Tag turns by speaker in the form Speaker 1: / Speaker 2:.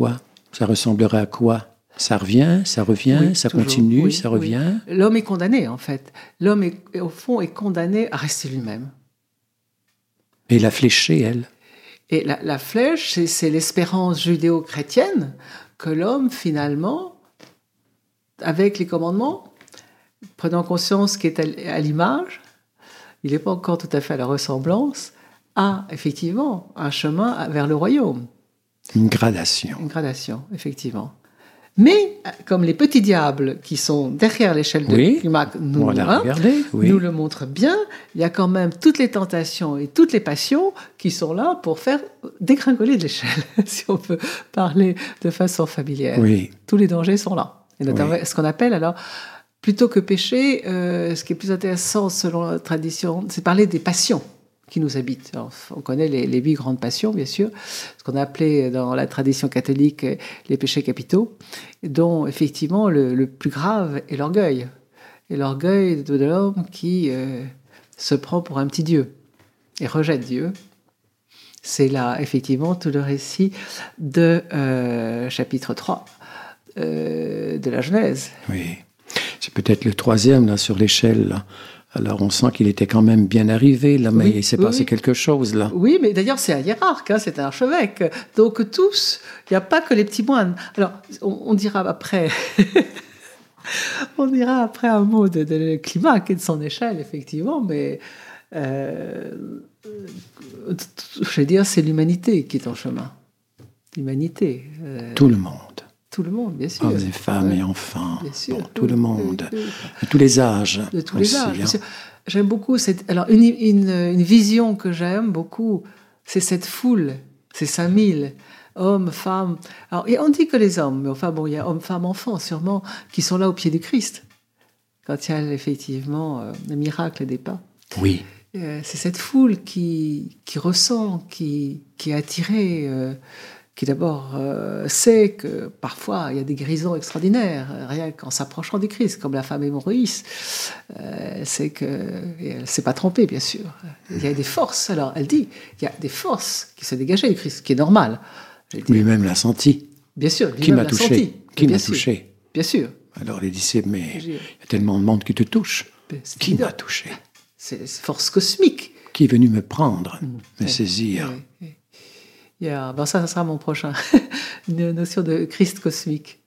Speaker 1: quoi? Ça ressemblerait à quoi? Ça revient, ça revient,
Speaker 2: Oui,
Speaker 1: ça
Speaker 2: toujours.
Speaker 1: continue,
Speaker 2: Oui,
Speaker 1: ça
Speaker 2: oui.
Speaker 1: revient.
Speaker 2: L'homme est condamné, en fait. L'homme, au fond, est condamné à rester lui-même.
Speaker 1: Et la fléchée, elle?
Speaker 2: Et la flèche, c'est l'espérance judéo-chrétienne que l'homme, finalement, avec les commandements, prenant conscience qu'il est à l'image, il n'est pas encore tout à fait à la ressemblance, a effectivement un chemin vers le royaume.
Speaker 1: Une gradation.
Speaker 2: Une gradation, effectivement. Mais, comme les petits diables qui sont derrière l'échelle de Climac nous le montrent bien, il y a quand même toutes les tentations et toutes les passions qui sont là pour faire dégringoler de l'échelle, si on peut parler de façon familière.
Speaker 1: Oui.
Speaker 2: Tous les dangers sont là. Et notamment ce qu'on appelle, alors, plutôt que péché, ce qui est plus intéressant selon la tradition, c'est parler des passions qui nous habitent. Alors, on connaît les 8 grandes passions, bien sûr, ce qu'on a appelé dans la tradition catholique les péchés capitaux, dont effectivement le plus grave est l'orgueil. Et l'orgueil de l'homme qui se prend pour un petit Dieu et rejette Dieu. C'est là, effectivement, tout le récit de chapitre 3 de la Genèse.
Speaker 1: Oui. C'est peut-être le 3e, là, sur l'échelle, là. Alors, on sent qu'il était quand même bien arrivé, là, mais il s'est passé quelque chose, là.
Speaker 2: Oui, mais d'ailleurs, c'est un hiérarque, c'est un archevêque. Donc, tous, il n'y a pas que les petits moines. Alors, on dira après... on dira après un mot de Climac et de son échelle, effectivement, mais... je veux dire, c'est l'humanité qui est en chemin. L'humanité.
Speaker 1: Tout le monde.
Speaker 2: Tout le monde, bien sûr.
Speaker 1: Hommes et femmes et enfants. Bien sûr. Bon, tout le monde. De tous les âges.
Speaker 2: De tous les âges, bien sûr. J'aime beaucoup alors une vision que j'aime beaucoup, c'est cette foule, ces 5000 hommes, femmes. Alors, et on dit que les hommes, mais enfin bon, il y a hommes, femmes, enfants sûrement, qui sont là au pied du Christ. Quand il y a effectivement le miracle des pas.
Speaker 1: Oui.
Speaker 2: C'est cette foule qui ressent, qui est attirée, qui d'abord sait que parfois il y a des guérisons extraordinaires, rien qu'en s'approchant du Christ, comme la femme hémorroïs, c'est qu'elle ne s'est pas trompée, bien sûr. Il y a des forces, alors elle dit, il y a des forces qui se dégageaient du Christ, ce qui est normal.
Speaker 1: Lui-même l'a senti.
Speaker 2: Bien sûr,
Speaker 1: qui m'a touché. Qui m'a touché.
Speaker 2: Bien sûr.
Speaker 1: Alors les disciples, mais il y a tellement de monde qui te touche. Qui m'a touché?
Speaker 2: C'est force cosmique.
Speaker 1: Qui est venu me prendre, me saisir.
Speaker 2: Ça sera mon prochain. Une notion de Christ cosmique.